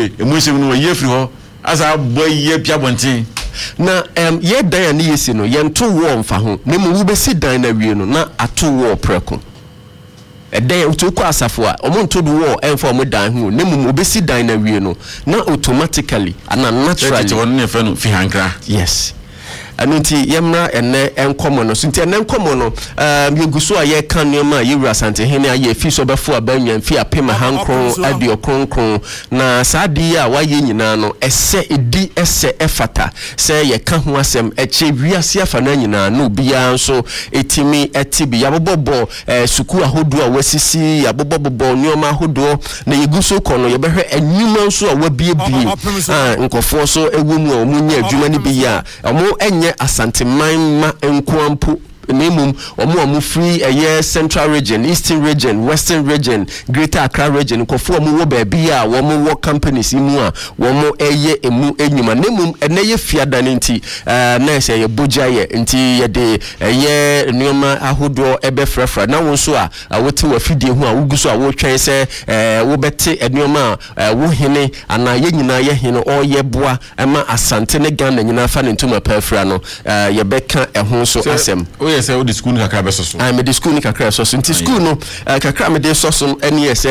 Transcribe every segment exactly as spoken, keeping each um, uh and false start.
say emotion no ye free ho asa boy ye pia bonten na em ye dan na yesi no ye nto wo mfa ho na mu wo besi dan na wie no na ato wo preko eden uto kwa asafo a omo nto do wo emfa omo dan ho na mu obesi dan na wie no na automatically and naturally te won ne fe no fi hankra yes anunti yemra enne enkomo no sunti enne enkomo no um yeguso a ye kan nioma yewura sante hene aye fi so befo abanwan fi apema hankron adio kronkron na saadi a waye nyina no ese edi ese efata se ye ka ho asem eche wiase afa na nyina no bia nso etimi etibi yabobobo eh, suku ahodo a wasisi yabobobo nioma ahodo na yeguso kono ye behwe enyuma nso a wabiebie ah nkofo so ewumu a omunya adwuma ni bia omo enye asanteman ma enkwampo nemum omo omo free eye central region, eastern region, western region, greater Accra region kofo omo wo ba bia omo wo companies imu a omo eye emu enyuma nemum eneye fiada nti na ese ye boja ye nti ye de eye nneoma ahodo ebe frefra na wo so a wote wa fidie hu a wugu so a wo twen se wo bete nneoma wo hene ana ye nyina ye hene o ye boa ema asante ne Ghana nyina fa ne ntuma pafra no ye beka ehun so asem yes say the school kakra be soso I me the school ni kakra soso nti school no kakra me de soso ene yes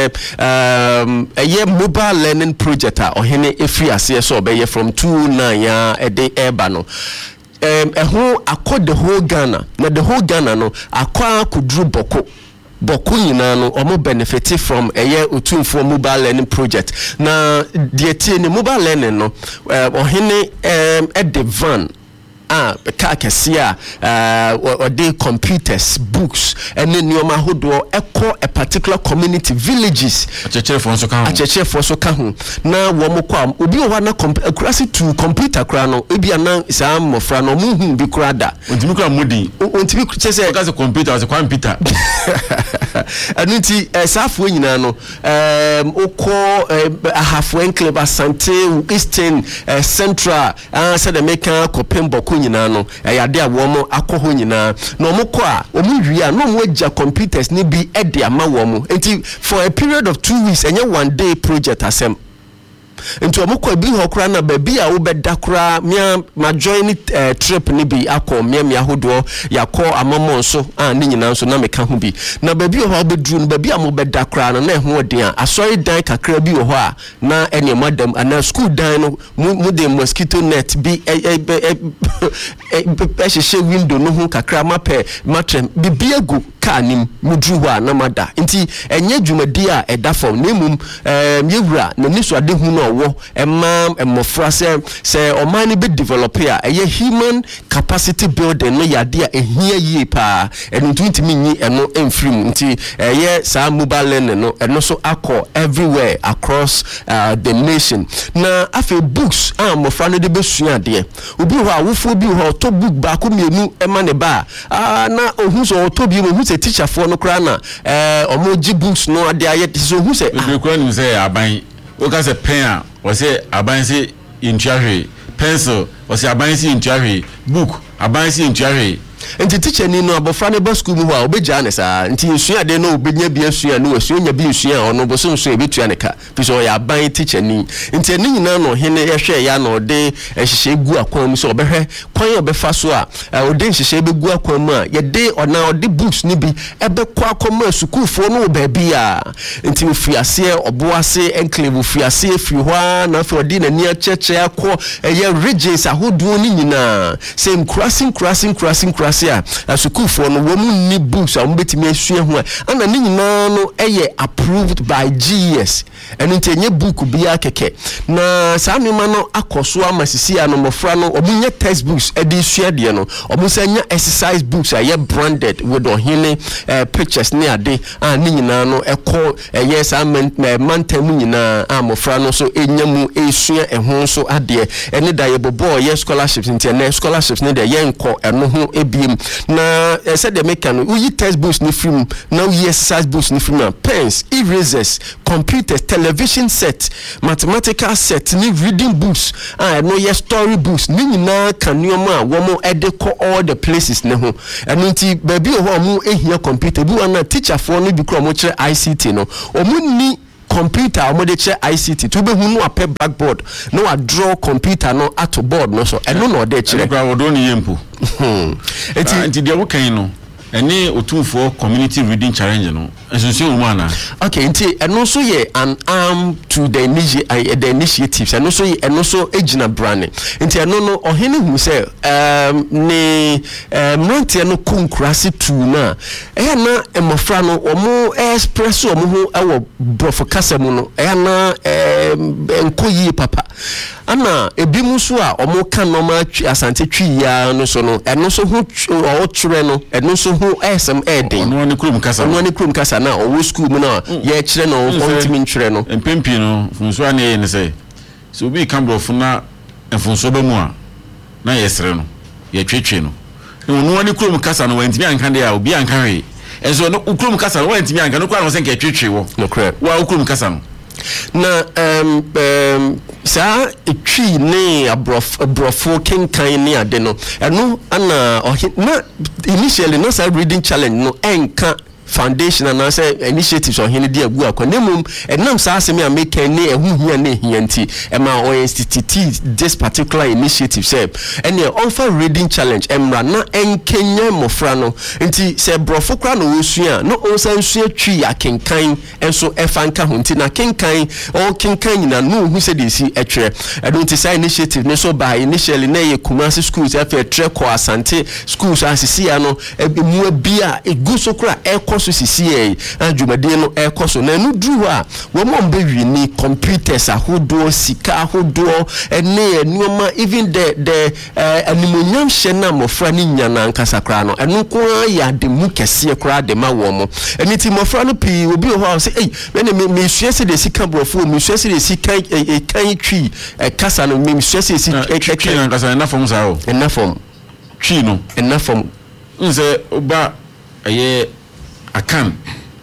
um eye mobile learning project a ohene efri ase so obeye from two oh nine ya e de eba no um ehun akọ the whole Ghana na the whole Ghana no akọ akudru boko boko nyina no omo benefit from eye otumfo mobile learning project na the tie ni mobile learning no ohene um e de van ah ka kesia uh or they computers books and then your mahodo echo a particular community villages acheche for so kan acheche for so kan na wo mo kwa obi o wa na accuracy to computer kra no ebi anan sa mofra no mu hu bi kra da ontimi kra modi ontimi che se ka se computer as computer anunti safo nyina no um okọ ahafo enclave asante eastern central ah said the maker kopembo nyina no yade a wo mo akọ nyina na omo kọ a omo wi a no mo agya computers ni bi e de ama wo mo enti for a period of two weeks enye one day project asem enti omo kọ bi ho kra na ba bi a wo beda kra mia ma join uh, trip ni bi akọ mia mia hodo yakọ amamo nso a ni nyina nso na meka ho bi na ba bi ho bedru no ba bi a mo beda kra no na ho odin a asori dan kakra bi ho a na ene madam ana school dan no mu de mosquito net bi e e window no ho kakra mape matrem bi bi egu kanim mudru ho a na mada enti enye dwumadi a eda fom nemum em yewura na niso ade hu no wo emam emofra se se omani be developer a eye human capacity building no yade a ehia yie pa enu ntimi nyi eno emfrim nti eye sa mobile learning no eno so akọ everywhere across uh, the nation na afi books a mofra no de besua de obi ho a wofo bi ho to book ba ko mienu ema ne ba ah na ohun so to bi mo hu se teacher for no kra na eh omoji books no ade aye so hu se ah kra ni se aban o ka se pen a o se aban se intuahwe pencil o se aban se intuahwe book aban se intuahwe enti teacher ni no abofra ne ba school mu ho a obegya ne sa enti nsua de no obenya bi asua no asua nya bi nsua ono bo so nso ebetua ne ka fi so ya ban teacher ni enti eni nyina no hene ye hwe ya no de ehihye gu akwan mu so obehwe kwan obefa so a ode nhihye be gu akwan mu a ye de ona ode books ni bi ebe kwa akoma school fo no ba bi a enti ofiase oboase enclave ofiase fi ho na fi ode na ni acheche akọ eye regions ahodo ni nyina same crossing crossing crossing crossing a school for no woman ni books a mbetimi asua ho ana ni nyina no eye approved by G S eno ntenye book bia keke na saa nima no akoso amasisi ano mofra no omunye textbooks edi sua de no omusanya exercise books aye branded with ohine uh, pictures ni ade a ni nyina no ekọ eye saa mantam nyina a mofra no so enyamu esua ehon so ade ene da ye bobo ye scholarships internet scholarships ne de ye enko eno ho ebi na said the make no we textbooks ni film now we exercise books ni film pens erasers computers television set mathematical set ni reading books ah no yes story books ni nyina kanioma wo mo edeko all the places ne ho eno nti baby ho mo ehia computer bi wana teacher for no bi kro mo kire I C T no omu ni computer omode che I C T to be hu no apɛ blackboard no wa draw computer no ato board no so ɛno na ɔde kyerɛ kwa wodo ni yempo enti enti de wo kan no ene otumfo community reading challenge no ensunsu wo mana okay nti eno so ye an arm to the initi uh, the initiatives eno so eno so ejina brane nti eno no ohene hu se um ne um rante no kunkrase tu na eya na emofra no omo express omo ho ewo brofo kasa mu no eya na enkoyi papa ana ebi mu so a omo ka no ma asante twi ya no so no eno so ho o twere no eno so ho esem eden no ne krum kasa no ne krum kasa na o school mu na ye kire no ontimi ntwere no empempi no funso ana ye ne say so obi kan brofo na enfunso ba mu a na yesere no ye twetwe no no ne krum kasa no wantimi anka de a obi anka hwe enso no krum kasa no wantimi anka no kwa no se nke twetwe wo no correct wa krum kasa no na um um sa etwi ne abrof brofo kenkan ne ade no eno ana na initially no sa reading challenge no enka foundation and say initiatives on hini dia gu akwa nemum enam sa asemi ameka ne ehuhia ne hianti ema o institute this particular initiative say ene offer reading challenge emra na enkenya mofra no nti se brofo kra no wosua no onsa nsua twi akenkan enso efanka ho nti na kenkan o kenkan na no hu se de si etwere edo nti say initiative ne so by initially na ye Kumasi schools afa tre ko Asante schools asisi ya no emu bia egu so kra ekọ so sisiye adwumade no ekoso na enu dru a wo mo mbewi ni computers ahodo sika ahodo ene enuoma even the the animonyam hye na mofra ni nyana nkasa kra no enu ko ya de mu kese kra de ma wo mo eni ti mofra no pi obi ho say eh me me sua se de sika brofo me sua se de sika kan twi kasa no me sua se sika twi na kasa na fom sa o na fom twi no na fom nse oba aye akan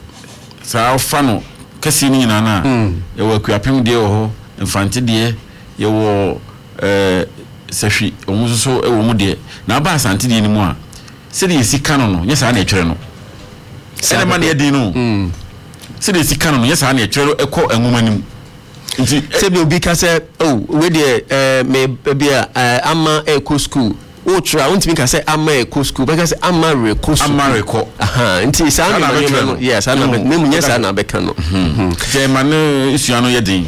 sa ofano kasi ni na na ye wo akuapem de ho infante de ye wo eh sahwi omuso e wo mu de na ba asante de ni mu a se de sika no no ye sa na etwere no ene ma na de no se de sika no no ye sa na etwere ekọ enwoma nim nti se bi obi ka se oh we de eh me bia ama eco school Otra untimi ka say ama eko school because ama reko school ama reko aha nti sa na no yes ana nemu yes ana beka no je ma no isua no yedin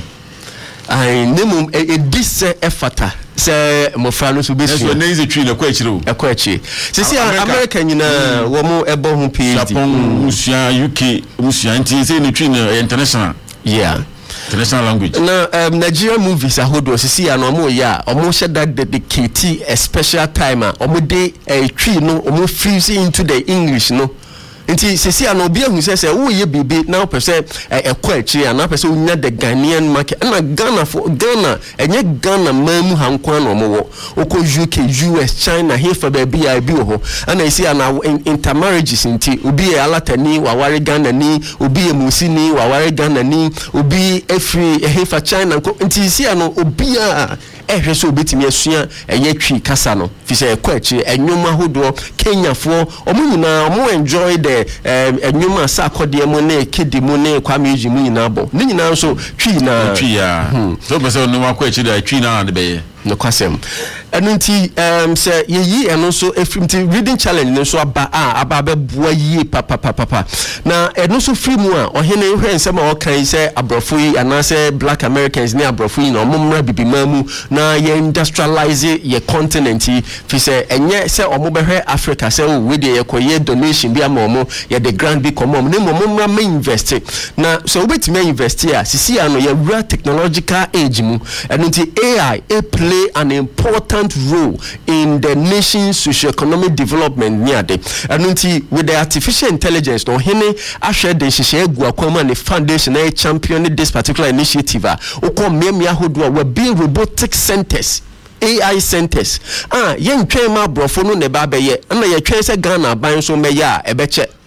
ai nemu e disse efata se mofra no so besu so na ize twi na kwa akire o ekwa akire sisi America nyina wo mo ebo ho P H D Japan musua U K musua nti se ni twi na international yeah international language na um, Nigerian movies ahodo sisi ya no omo ya omo she that dedicate a special time omo dey a tree no omo fuse into the English no nti sisi ya no obi ahu se se wo ye bibi na opese ekọ akiri ana opese unya the Ghanaian market na Ghana for Ghana enye Ghana mamu hankwa no omo wo oko U K U S China here for baby I bi ho ana isi ya na intermarriages nti obi e alatani waware Ghana ni obi e musini waware Ghana ni obi efri here for China nti isi ya no obi a ehwe so obetimi asua eye twi kasa no fi se ekọ akiri enwoma hodo Kenya for omo nyina omo enjoy the enwoma sa akode mo na ekedi mo na kwa meji mu nyina bo ni nyina so twi na twi ya so be se no akọ akiri twi na de be no kwasem enu nti um say yeyi enu so efrim ti reading challenge no so aba a aba be boa yi papa papa papa na enu so free mu a ohene hwe nsem a okan say abrofo yi ana say black Americans ni abrofo yi na omomra bibima mu na ye industrialize ye continent yi fi say enye say omo be hwe Africa say we dey ye koye donation bi ama omo ye the grand bi komom na momomra me invest na so obetime invest ya sisi ya no ye real technological age mu enu nti A I a play an important role in the nation's socio-economic development near and with the artificial intelligence no hene ahwe de hihye egu akwama ne foundation na champion this particular initiative a ukọ mmemia hodo we be robotic centers A I centers ah yen twen ma brofo no ne ba beye na ye twen se Ghana ban so meya e beche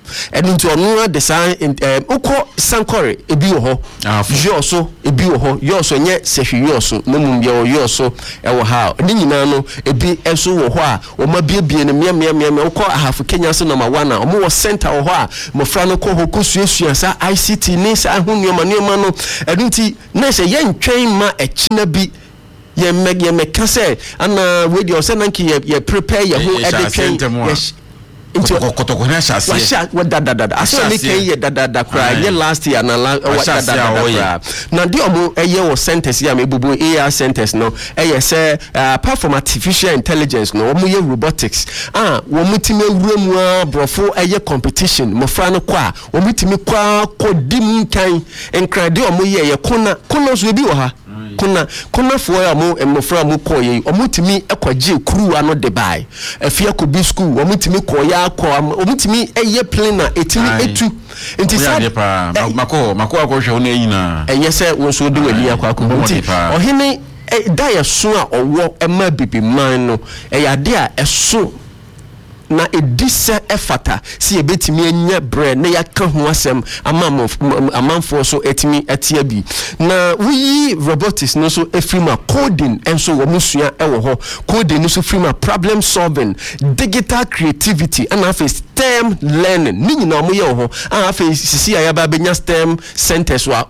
ɛno nti ɔno de san ukɔ sankore ebi wo ho yo so ebi wo ho yo so nye sehwe yo so no mum bia wo yo so ɛwɔ ha ne nyina no ebi ɛso wo ho a o ma biebie ne mia mia mia ukɔ ahafo Kenya so number one a ɔmo wo center wo ho a mofra no kɔ ho kosuasua sa I C T ne sa ahonua ma ne ma no ɛno nti na sɛ yɛn twɛn ma ɛkyina bi ye me ye me kase ana we dey say nanki ye ye prepare ye ho edetwen yes into kotoko na hyase wa wa da da da aso me kan ye da da da kra ye last year na wa da da da kra na de omo eye wo centers ya me bubu A R centers no eye say apart from artificial intelligence no omo ye robotics ah wo mutime wuramu a brofo eye competition mo fra no kwa wo mutime kwa kodim kan enkra de omo ye ye kona kona so bi wo ha kuna kuna fo ya mo emofra mo koye omutimi ekwaje kuru ano de bai afia ko bi school omutimi koya akọ omutimi eye plana etimi etu nti sa mako mako akọhwe ho na yina enye se wo so de wani akọ akọ nti ohene da ye so a owo ema bibi man no e ya de a eso na edise efata si ebetimi anya bre na yaka ho asem amam amamfo so etimi atia bi na we robotics no so efrima coding enso wo musua ewo ho coding no so frima problem solving digital creativity and afa STEM learning ni nyina mo ye ho afa sisi ayaba benya STEM centers wa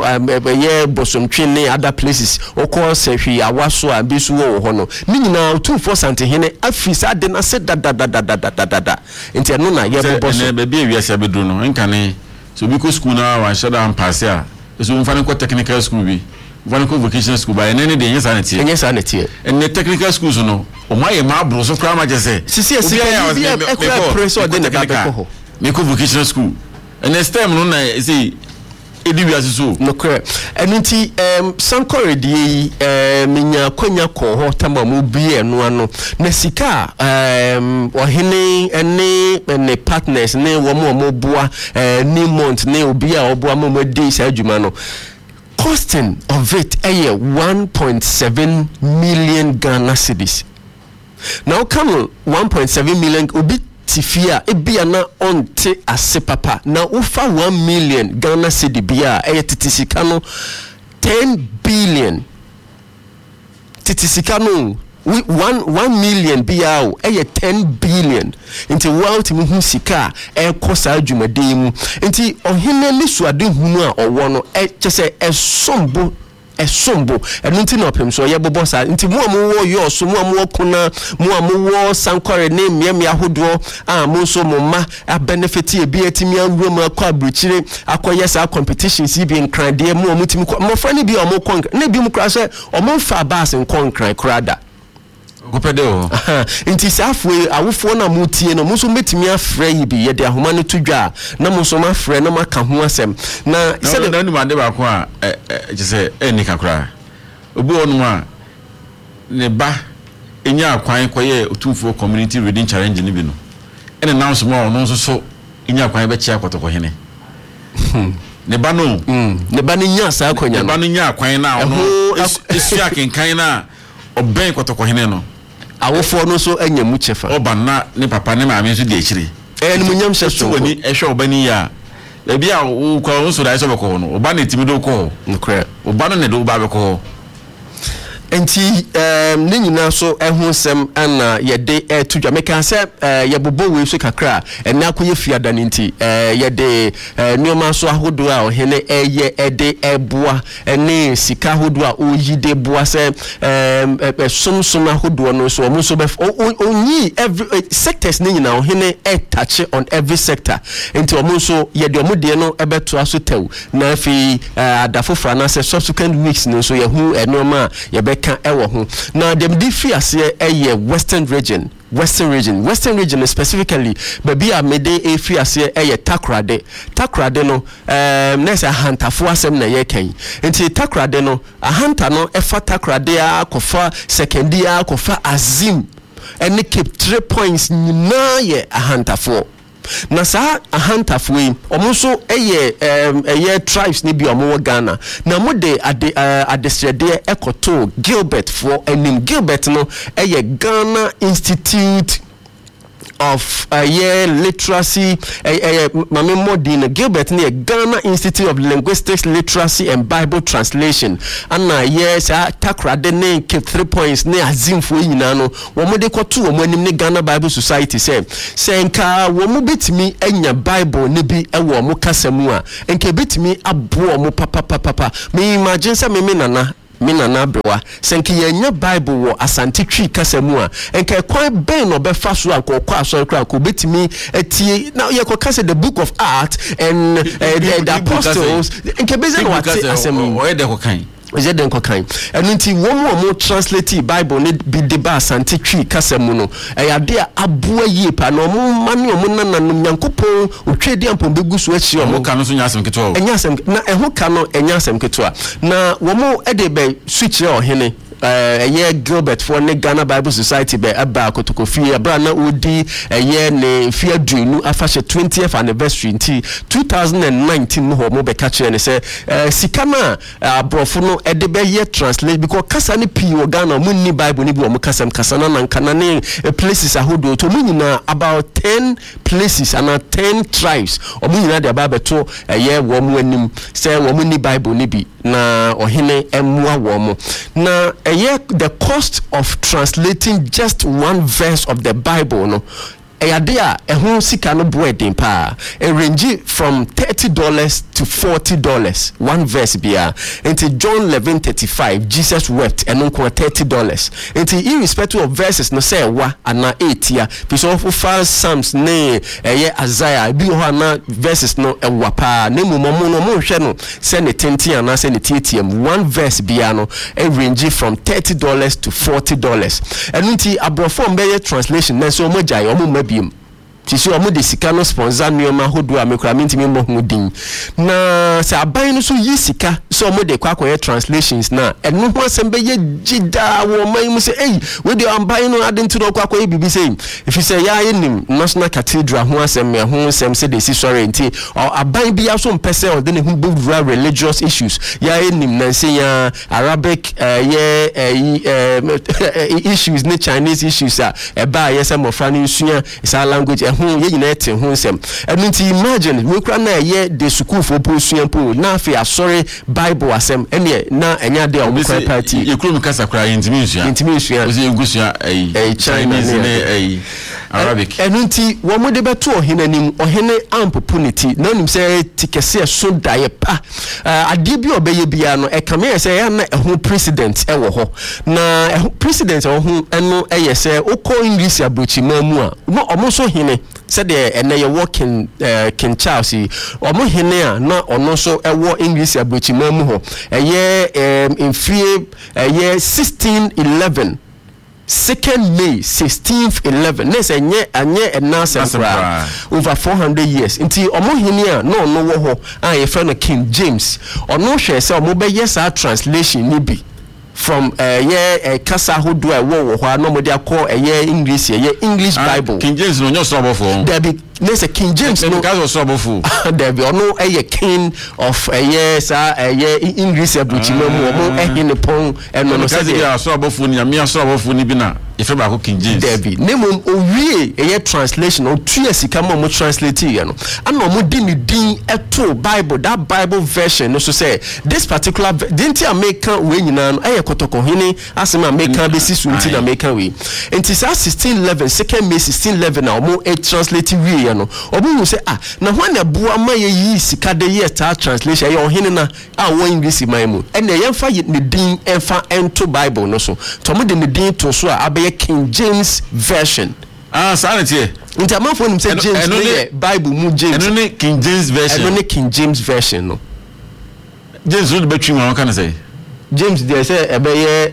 ye bosomtwe ne other places okọ sehwi awaso a bisu wo ho no ni nyina two four santehene afisa de na se da da da da da da da enti no na ye bobo so be be wi ase bedu no nkane so bi ko school na wa shada am pass a so mfa ne ko technical school bi mfa ne ko vocational school ba ene ne de nyesa na tie nyesa na tie ene technical schools no o ma ye ma bro so kra ma je se sisi esi bi e ko preso de ne ba ko me ko vocational school ene STEM no na say edi wi ase so no kra enunti em sankore die em nya konya ko ho tama mu bi eno ano na sika em ohene ene ne partners ne wo mo mo boa ni month ne obi a oboa mo mo dey sa adwuma no costing of it eh one point seven million Ghana cedis now come one point seven million obi tifia ebia na onte ase papa na ufa one million Ghana cedi bia eye titisika no ten billion titisika no one one million bia o eye ten billion nti wealth mu hu sika e kosa adwumade mu nti ohene lisuade hunu a owo no e chese esombo esombo enu nti na opem so ye bobo sa nti mu amu wo yo so mu amu okuna mu amu wo sankore ne miamia hodo a mu so mu ma a benefit e bi atimi awura mu akọ abruchire akoye sa competitions bi nkrade mu amu timi mo fa ne bi amu konk ne bi mu kra se omu fa bas nkonkran krada Gopedeo nti safwe awofo na mutie no muso metimi afra yi bi ye de ahoma no tudwa na muso ma afra na maka ho asem na se na nima de ba ko a je se eni kakra obi onu a ne ba enya akwan koye otumfo community reading challenge ni bi no ene na so ma ono so so enya akwan be chia kotoko hene ne ba no ne ba ni nya sa akonya no ne ba no nya akwan na ono esu akenkan na oben kotoko hene no awofo no so anya mu chefa oba na ne papa ne maame so de akire eh no nyam hye so woni ehwe obani ya e bia wo kwa wo so dai so beko no oba na timido ko nkre oba no ne do ba beko enti em ne nyina so ehun sem ana ye de etudwa meka se ye bobo we so kakra ena akoye fiada nti ye de nioma so ahodo a ohene eye ede eboa ene sika ahodo a oyide boa se em somsom ahodo no so omo so be onyi every sectors ne nyina ohene e touch on every sector enti omo so ye de omo de no ebeto aso tew na afi adafofra na se subsequent weeks no so ye hu enoma ye be kan ewo ho na dem di fi ase eye western region western region western region specifically baby a mede e fi ase eye takrade takrade no um nesa hantafo asem na ye kan enti takrade no a hanta no e fa takrade a kofa secondy a kofa azim ene keep three points nyina ye a hantafo na sa ahantafo yi omo so eye em eye tribes ni bi omo Ghana na mo de ade adesrede ekoto Gilbert for enim Gilbert no eye Ghana Institute of uh, yeah literacy uh, uh, mame modin Gilbert near Ghana Institute of Linguistics, Literacy and Bible Translation ana yes uh, takra de ne ke three points ne azimfo yina no wo mo de kwoto wo anim ne Ghana Bible Society say senka wo mo betimi anya Bible ne bi e wo mo kasamu a enka betimi abo mo papa papa papa me imagine say me nana me nana brewa senki yenya Bible wo asante twi kasamu a enka kwan ben no be fa so anko kwa so kra ko betimi etie now ye ko kase the book of Acts and uh, the, the apostles enka bezen what asemu o ye de ko kan oje den kokan enu nti wo mo mo translate Bible ne bi de ba asante twi kasamu no e yade aboa yie pa no mo mane o mo nananum Nyankopon otwedi ampon begu so achi o mo ka no so nyasem keto enya asem na eho ka no enya asem keto na wo mo e de be switch o hene eh ye Gilbert for ne Ghana Bible Society be aba kotokofi abra na odi eh ne fia duenu afashe twentieth anniversary nti two thousand nineteen no mo be ka kire ne se sika na abrofo no e de be ye translate because kasa ne pi o Ghana mo ni Bible ni bi o mo kasam kasa na nkana ne places ahodo to mo nyina about ten places and ten tribes o mo nyina de aba beto eh wo mo anim se wo mo ni Bible ni bi na ohene emwa wo mo na uh, the cost of translating just one verse of the Bible no Eyadea ehun sika no boedin pa e range from thirty dollars to forty dollars one verse bia into John eleven thirty-five Jesus wept and no thirty dollars into irrespective of verses no say wa ana eight ya because of five Psalms ne eye Isaiah bi ho ana verses no e wa pa ne mu mo no mo hwe no say ne twenty ana say ne tietiem one verse bia no e range from thirty dollars to forty dollars and into abrofo be translation na so mo jai o bim tisi omo de sika no sponsor nioma hodo amekura mentimi mo hudin na se aban no so yi sika so omo de kwakoye translations na eno ho asem be ye jida wo man mu se eh we de amban no adenti do kwakoye bibi say if you say ya enim National Cathedral ho asem me ho asem se de si sorry nti aban bi aso mpese o de ne hu buvura religious issues ya enim na se ya Arabic uh, yeah uh, issues ne Chinese issues a e ba yes mo fra ne sua isa language who ye nyina ete ho nsem enu nti imagine we kra na ye de school for posua po na afi asori Bible asem ene na enya de o kwa party ye kuro mkasa kra intimi nsua intimi nsua ozi engusua eh Chinese ne eh Arabic enu nti wo mo de beto ohene nim ohene ampopunity na nim se tikese so dae pa ade bi obeye bia no e kame se ya na eho president e wo ho na eho president wo ho eno eye se ukọ English abrochi mamu a no omo so hene said the ene ye working uh, King Charles omo hene a na ono so ewo English abrochi mamu ho eye in free eye sixteen eleven second May sixteenth eleven na say nye anye enasempra over four hundred years nti omo hene a no no wo ho a ye friend King James ono hwe say omo be yes a translation ni bi from uh, yeah uh, kasa hodo a wo ho no mo de akọ uh, English yeah English Bible King James no nyo so for there be there's a King James no kaso so for there be ono a king of uh, yes uh, yeah English abuchima mu omo ehine pon eno no say there so for ni amia so for ni bi na if ba ko King James there be name owie a translation o two sika mo translate here no and no mo di ni din eto Bible that Bible version no so say this particular didn't American we nyina no eh kotoko hene asema American be sisu nti na American we nti sa sixteen eleven second May sixteen eleven na mo e translate we no obu say ah na ho na bua ma ye yi sika de ye ta translation ye ohene na a wo English man mu and ye mfa ni din emfa ento Bible no so to mo de ni din to so a abe King James version ah sanity nti amafo nim say James the Bible mu James eno ne King James version eno ne King James version no James would be trim kan say James there say ebe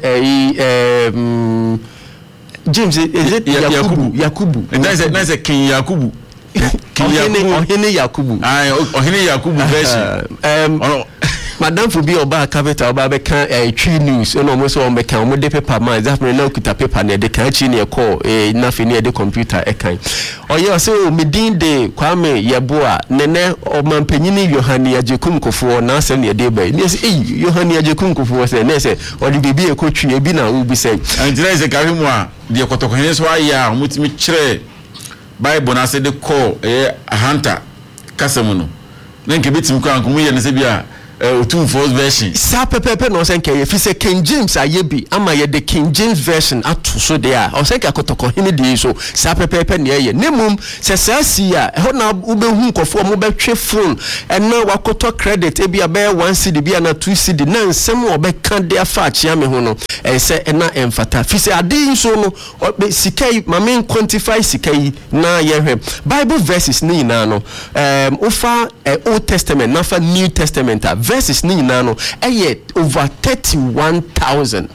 ye um James is it Yakubu Yakubu and that's a that's a King Yakubu King Yakubu ohene Yakubu ah ohene Yakubu version um Madam for be oba capital oba be kan eh tree news no mo so be kan mo de paper man that me na okuta paper na de kan chi na e call eh na fe na de computer e kan oye so me din de Kwame Yeboa nene o mampanyini Yohani Ajekum Kofo na se na de ba ni say eh Yohani Ajekum Kofo say na say o de bibi e ko twi e bi na wo bi say and there is a carry mo a de kotoko hen so aya mutimi kire Bible na say the call eh hunter kasam no na nke betim kwa nkomu ye ne se bia otum first version sa pepepe no se nke ye fi se King James ayebi ama ye the King James version ato so there o se ka kotoko hini de so sa pepepe ne ye nemum se sa si a ho na ubehu nkofo mo betwe phone ena wakoto credit e bia be one cedi bia na two cedi na nsem obeka de afa achia me ho no e se ena emfata fi se ade so no sikai mame quantify sikai na ye hwe Bible verses ni na no um ofa Old Testament na fa New Testament verses ni na no eye over thirty-one thousand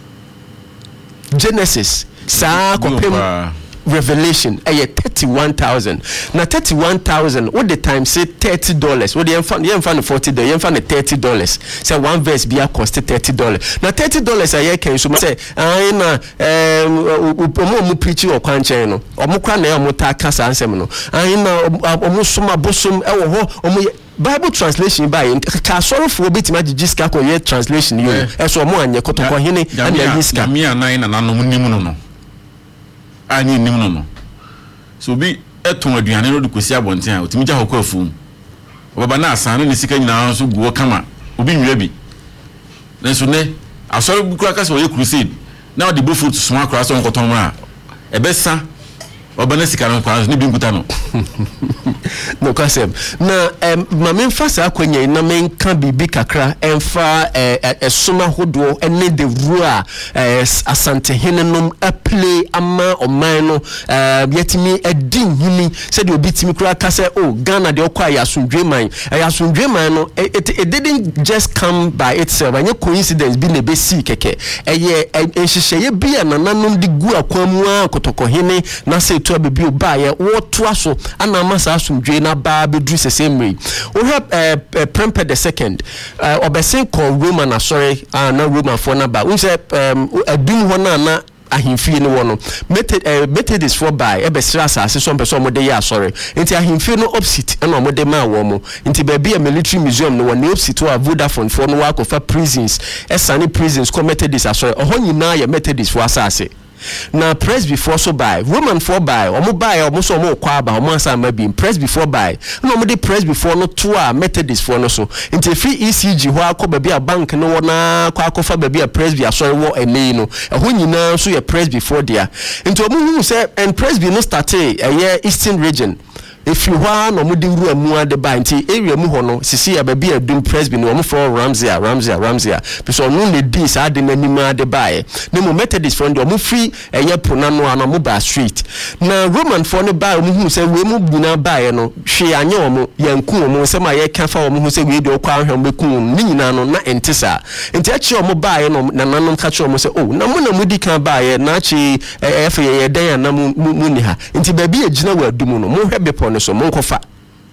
Genesis sa kopem Revelation eye thirty-one thousand na thirty-one thousand what the time say thirty dollars what the enfan the enfan forty dollars enfan thirty dollars say one verse be cost thirty dollars na thirty dollars aye kan so say ai na um omo mu preach o kwanchen no omo kwa na omo ta kasa ansem no ai na omo soma bosom e wo ho omo Bible translation by ka sorry for bit ma jiska ko ye translation you e so omo anye kotoko hene and the jiska mi anan na nanom nim no no ani nim no no so bi eton aduane no de kosi abonten a otimi gya hokọ afum obaba na asan ne sika nyina so guo kama obi nwia bi na so ne asori bukura kase oye crusade na de bofu to soma kra so nkoton ma ebesa obana sika no kwa ne bi nkuta no no kasem na um, mame fasa akwanya na menka bibi kakra emfa esoma hodo ene de rua asante henenom a play ama oman no yetimi edin hini said you beat me kra kase oh Ghana de okwa yasundwe man yasundwe man no it, it didn't just come by itself anya coincidence bi na be si keke eye enhihye bia nananom de gu akwamu a kotoko hene na se to bebi oba ye wo to aso ana masa asundwe na ba bedru sesemri we have uh, Prempeh the second uh, obesen call Roman sorry uh, na Roman for na ba we say um adum ho na na ahimfie no wono method uh, method is for by e be sra asase so mpeso mo de ya sorry enti ahimfie no opposite na mo de ma wo mo enti ba bia military museum no won opposite wa Vodafone for no wa ko fa prisons esane prisons ko Methodist sorry oho nyina ya Methodist for asase na press before so by Roman for by omo by omo so omo kwa ba omo asa ma bi press before by na omo dey press before no to a Methodist for no so into free E C G ho akọ ba a bank no na kwa akọfa ba a press bi asori wo ene no eho nyina so ye press before dia into omo hu say and press bi no start e Eastern region if you want no mudi ru amu ade ba nti area mu ho no sisi ya ba bi adum presby no mo for Ramsey Ramsey Ramsey because no ne dis ade nanim ade ba e ne mo Methodist friend o mo free eye pona no ana mo ba street na Roman for ne ba mo hu se we mu buna ba e no hwe anye o mo yanku o mo se ma ye ka fa o mo hu se we de okwa ahwe mo beku ni nyina no na entisa enti achi o mo ba e no na nanom ka chi o mo se oh na mo na mudi kan ba e na achi efe ye den na mu ni ha enti ba bi agina wa adum no mo hwe bepo so monkofa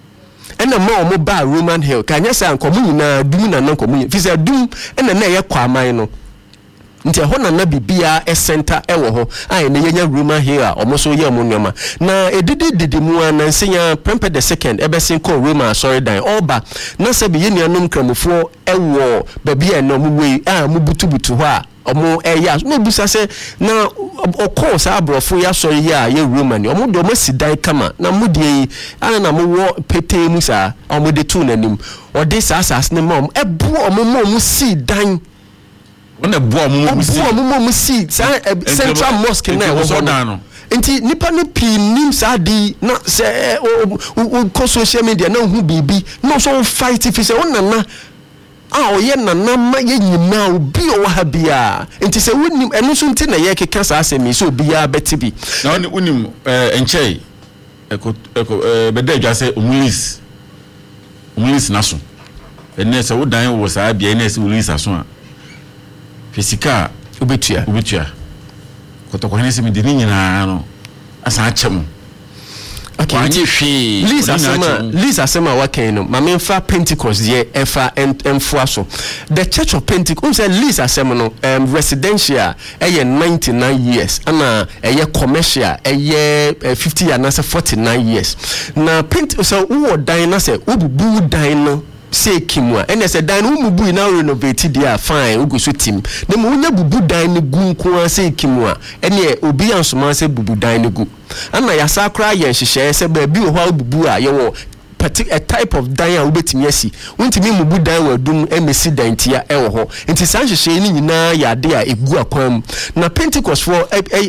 ena ma omo ba Roman Hill kanya sa nkomu nyina dum na nkomu fi se dum ena na ye kwaman no nti ho na na bibia e center e wo ho ai na yenya Roman Hill a omo so ye omo nyoma na edidi didi mu na nsenya Prempeh the second e be sen ko Roman sorry dan oba na se bi ye nuanom kramofo e wo ba bia na omo wei a mu butubutu ho a omo eya no busa se na okọ sa abrofo ya so ya ye Roman omo do mo sidai kama na mudie ana na mo wo pete mu sa omo de tu nanim ode sa asas ne mom ebu omo mo mu sidan wona bu omo mu si omo mo mu si Central Mosque na wo so no enti nipa no pi nim sa di na se o social media na hu bibi no so fight if se wona na ah oye na na ma ye nyina obi o wa bia enti se wonim eno so nti na ye keka sa asemi so obi ya betibi na oni unim eh enchei eko eko beda adwa se umulis umulis naso ene se wodan wo sa bia ene se umulis aso a fisika obetua obetua kotoko hene se mi de nyina no asa achem okay Lisa Asema Lisa Asema waken no ma memfa Pentecost ye efa emfo aso the Church of Pentecost say Lisa Asema no um, residential eye ninety-nine years ana eye commercial eye fifty years na forty-nine years na Pentecost so wo dan na say obubu dan no say kimwa ene se dan no mu bu na renovate dia fine ugu so tim na mu nya bubu dan ne gu nko say kimwa ene obi ansoma say bubu dan ne gu ana ya sakra ye hyehyɛ se ba bi wo ho bubu a ye wo a type of dan a wobetimi asi wontimi mu bu dan wadum emesi dan tia e wo ho nti san hyehyɛ ni nyina ya de a egu akwam na Pentecost for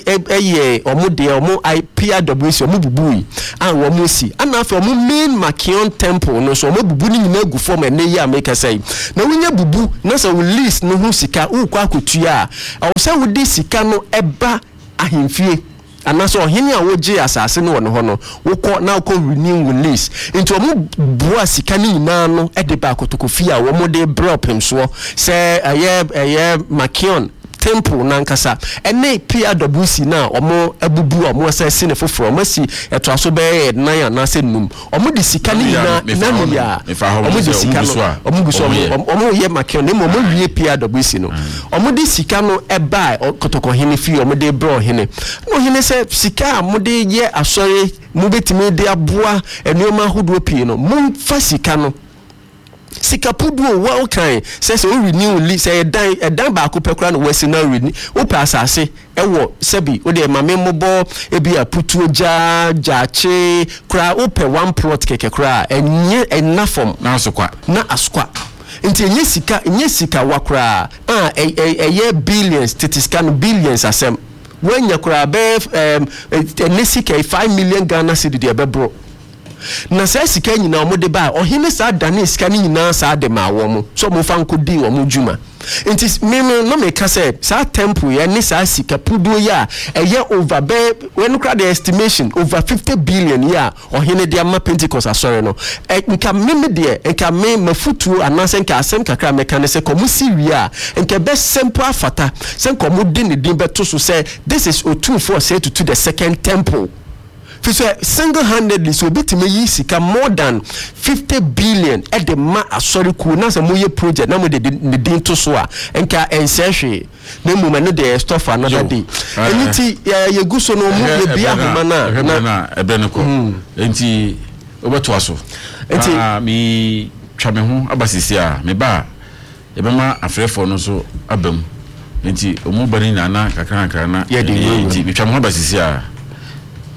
eh omode omo I P R W C omo bubu a wo mo si ana fa omo main Makion temple no so omo bubu ni nyina gu form ene yi America say na wonya bubu na so list no ho sika wo kwa akotua a wo say wo di sika no eba ahemfie anaso ohini a woje asase no wono ho no wokọ na wokọ renew release into omo bua sika ni nyina no e de ba kotokofia wo mo de bropem so se eye eye Makion temple nankasa ene P R W C na omo abubu omo se sine foforo omo si eto aso be nan na se num omo de sika ni nyina na no ya omo de sika no omo guso omo ye Makion ne omo wie P R W C no omo de sika no e ba kotoko hene fi omo de bro hene no hene se sika mo de ye asore mo betime de aboa enuoma hodo pie no mo fa sika no sika pudu wa okan say say o renew li say dan dan ba ko pekura no wasi na renew o pa asase e wo sebi o de mame mobo e bi aputu ja jache kra o pe one plot keke kra enye enafom na asokwa na asokwa nti enye sika enye sika wa kra ah eye billions titiska no billions asem when yakura be um enye sika five million Ghana cedi de be bro na sa sika nyina omo de ba ohine sa dane sika nyina sa de ma wo mo so mo fa nkodi wo mo djuma nti meme no me ka say sa temple ya ni sa sika pudo ya eye over be when you the estimation over fifty billion ya ohine de ama Pentecost asore no e nka meme de nka me mafutu anase nka asem kakra me kan se komu siria nka be simple afata se komu di ne din beto so say this is o two four say to, to the second temple. So single-handedly so bitime yi sika more than fifty billion at the ma asori ku na se moye project na mo de de din to so a enka ensehwe na mu ma no de stuff another day eniti ye guso no mu ye bia homa na na ebe ne ko enti obeto aso enti mi twa me ho abasisi a me ba ye be ma afrefo no so abam enti omu bani na na kakra kakra na enti mi twa me ho abasisi a